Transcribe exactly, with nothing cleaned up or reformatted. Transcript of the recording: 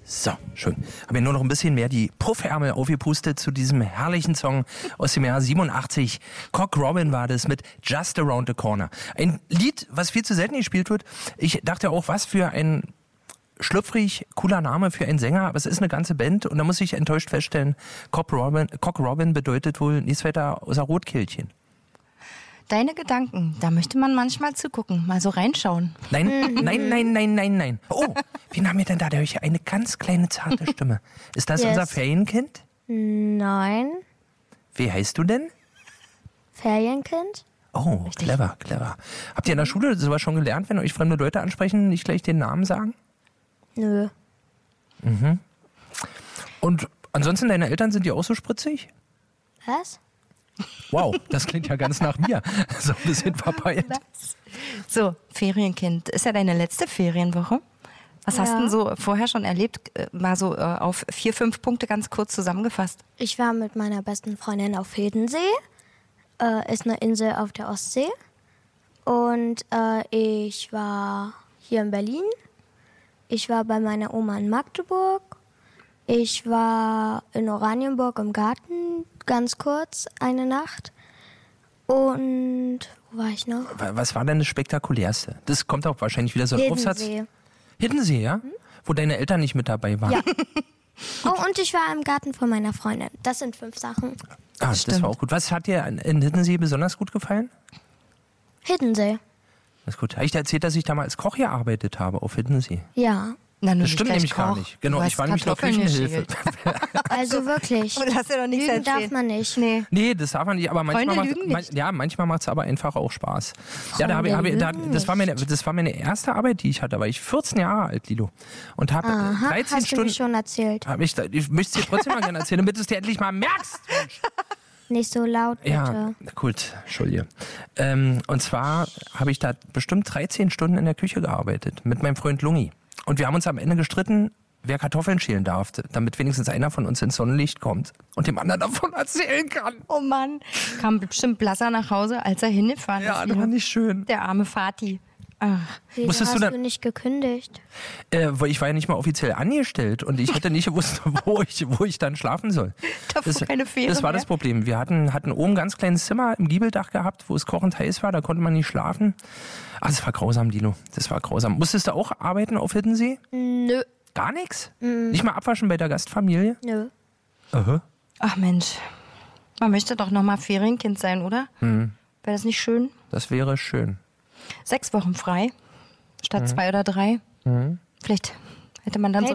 So, schön. Habe mir nur noch ein bisschen mehr die Puffärmel aufgepustet zu diesem herrlichen Song aus dem Jahr siebenundachtzig. Cock Robin war das mit Just Around the Corner. Ein Lied, was viel zu selten gespielt wird. Ich dachte auch, was für ein schlüpfrig cooler Name für einen Sänger, aber es ist eine ganze Band und da muss ich enttäuscht feststellen, Cock Robin, Cock Robin bedeutet wohl nichts weiter außer Rotkehlchen. Deine Gedanken, da möchte man manchmal zugucken, mal so reinschauen. Nein, nein, nein, nein, nein, nein. Oh, wen haben wir denn da? Da höre ich eine ganz kleine, zarte Stimme. Ist das yes. unser Ferienkind? Nein. Wie heißt du denn? Ferienkind. Oh, Richtig. clever, clever. Habt ihr in der Schule sowas schon gelernt, wenn euch fremde Leute ansprechen, nicht gleich den Namen sagen? Nö. Mhm. Und ansonsten, deine Eltern, sind die auch so spritzig? Was? Wow, das klingt ja ganz nach mir. So ein bisschen verpeilt. So, Ferienkind. Ist ja deine letzte Ferienwoche. Was ja. hast du denn so vorher schon erlebt? Mal so äh, auf vier, fünf Punkte ganz kurz zusammengefasst. Ich war mit meiner besten Freundin auf Hiddensee. Äh, ist eine Insel auf der Ostsee. Und äh, ich war hier in Berlin. Ich war bei meiner Oma in Magdeburg. Ich war in Oranienburg im Garten, ganz kurz, eine Nacht. Und wo war ich noch? Was war denn das Spektakulärste? Das kommt auch wahrscheinlich wieder so ein Aufsatz. Hiddensee. Hiddensee, ja? Hm? Wo deine Eltern nicht mit dabei waren. Ja. Oh, und ich war im Garten von meiner Freundin. Das sind fünf Sachen. Ah, das, das war auch gut. Was hat dir in Hiddensee besonders gut gefallen? Hiddensee. Das ist gut. Habe ich dir erzählt, dass ich da mal als Koch gearbeitet habe auf Hiddensee? Ja. Na, das stimmt nämlich Koch. gar nicht. Genau, ich war nämlich noch Küchenhilfe. Also wirklich. Du hast ja doch nichts Lügen erzählt. darf man nicht. Nee, nee das darf man nicht. Aber manchmal Freunde macht, lügen nicht. Man, ja, manchmal macht es aber einfach auch Spaß. Freunde ja, da hab ich, hab ich, da, lügen das, war meine, das war meine erste Arbeit, die ich hatte. Da war ich vierzehn Jahre alt, Lilo. Und habe dreizehn hast Stunden. Du mir schon erzählt. Hab ich ich möchte es dir trotzdem mal gerne erzählen, damit du es dir endlich mal merkst. Mensch. Nicht so laut, bitte. Ja, gut, Entschuldige. Ähm, und zwar habe ich da bestimmt dreizehn Stunden in der Küche gearbeitet mit meinem Freund Lungi. Und wir haben uns am Ende gestritten, wer Kartoffeln schälen darf, damit wenigstens einer von uns ins Sonnenlicht kommt und dem anderen davon erzählen kann. Oh Mann, kam bestimmt blasser nach Hause, als er hingefahren Ja, ist. das war nicht schön. Der arme Vati. Ach. Wieso Musstest hast du, du, dann, nicht gekündigt? Äh, weil ich war ja nicht mal offiziell angestellt und ich hätte nicht gewusst, wo ich, wo ich dann schlafen soll. Davor Das, keine Fähre das war mehr. das Problem. Wir hatten, hatten oben ein ganz kleines Zimmer im Giebeldach gehabt, wo es kochend heiß war, da konnte man nicht schlafen. Ah, das war grausam, Dino. Das war grausam. Musstest du auch arbeiten auf Hiddensee? Nö. Gar nichts? Mm. Nicht mal abwaschen bei der Gastfamilie? Nö. Aha. Ach Mensch, man möchte doch noch mal Ferienkind sein, oder? Hm. Wäre das nicht schön? Das wäre schön. Sechs Wochen frei, statt mhm. zwei oder drei. Mhm. Vielleicht hätte man dann hey, so